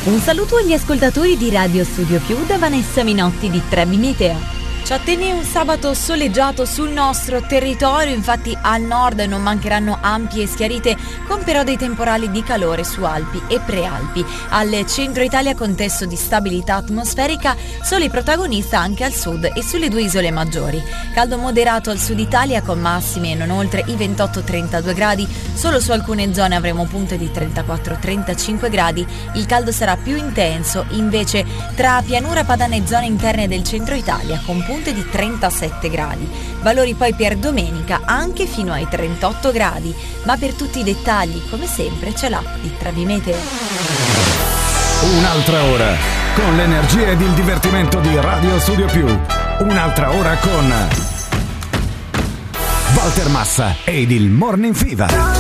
Un saluto agli ascoltatori di Radio Studio Più da Vanessa Minotti di Trebi Meteo. Ci attende un sabato soleggiato sul nostro territorio, infatti al nord non mancheranno ampie schiarite con però dei temporali di calore su Alpi e Prealpi. Al centro Italia contesto di stabilità atmosferica, sole protagonista anche al sud e sulle due isole maggiori. Caldo moderato al sud Italia con massime non oltre i 28-32 gradi, solo su alcune zone avremo punte di 34-35 gradi. Il caldo sarà più intenso invece tra pianura padana e zone interne del centro Italia con punte di 37 gradi, valori poi per domenica anche fino ai 38 gradi, ma per tutti i dettagli come sempre c'è l'app di Trebi Meteo. Un'altra ora con l'energia ed il divertimento di Radio Studio Più. Un'altra ora con Walter Massa ed il Morning Fever.